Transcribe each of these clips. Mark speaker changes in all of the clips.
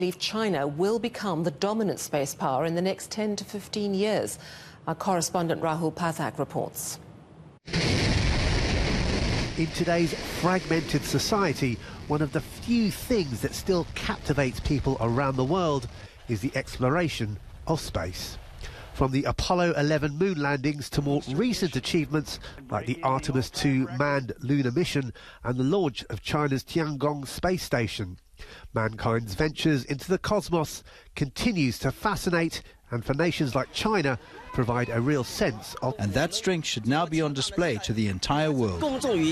Speaker 1: believe China will become the dominant space power in the next 10 to 15 years. Our correspondent Rahul Pathak reports.
Speaker 2: In today's fragmented society, one of the few things that still captivates people around the world is the exploration of space. From the Apollo 11 moon landings to more recent achievements like the Artemis II manned lunar mission and the launch of China's Tiangong space station. Mankind's ventures into the cosmos continues to fascinate, and for nations like China provide a real sense of...
Speaker 3: And that strength should now be on display to the entire world.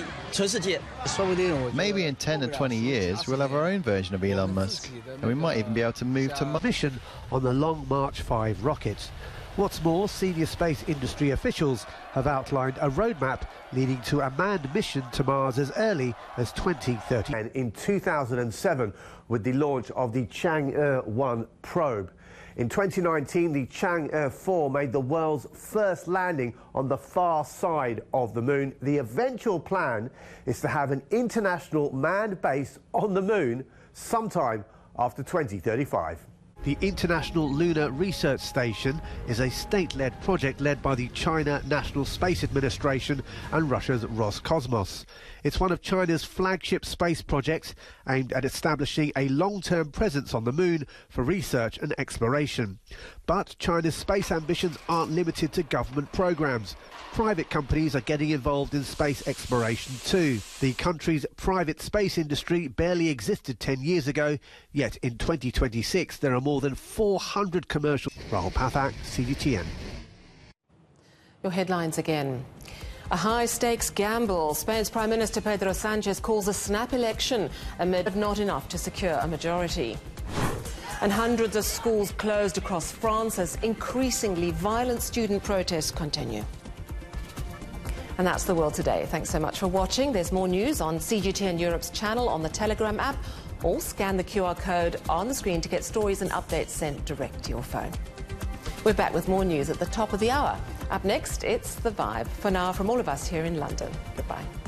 Speaker 4: Maybe in 10 or 20 years we'll have our own version of Elon Musk, and we might even be able to move to Mars.
Speaker 2: Mission on the Long March 5 rocket. What's more, senior space industry officials have outlined a roadmap leading to a manned mission to Mars as early as 2030.
Speaker 5: And in 2007, with the launch of the Chang'e 1 probe. In 2019, the Chang'e 4 made the world's first landing on the far side of the moon. The eventual plan is to have an international manned base on the moon sometime after 2035.
Speaker 2: The International Lunar Research Station is a state-led project led by the China National Space Administration and Russia's Roscosmos. It's one of China's flagship space projects aimed at establishing a long-term presence on the moon for research and exploration. But China's space ambitions aren't limited to government programs. Private companies are getting involved in space exploration too. The country's private space industry barely existed 10 years ago, yet in 2026 there are more than 400 commercial... Rahul Pathak, CGTN.
Speaker 1: Your headlines again. A high-stakes gamble. Spain's Prime Minister Pedro Sánchez calls a snap election amid not enough to secure a majority. And hundreds of schools closed across France as increasingly violent student protests continue. And that's the world today. Thanks so much for watching. There's more news on CGTN Europe's channel, on the Telegram app, or scan the QR code on the screen to get stories and updates sent direct to your phone. We're back with more news at the top of the hour. Up next, it's The Vibe. For now, from all of us here in London, goodbye.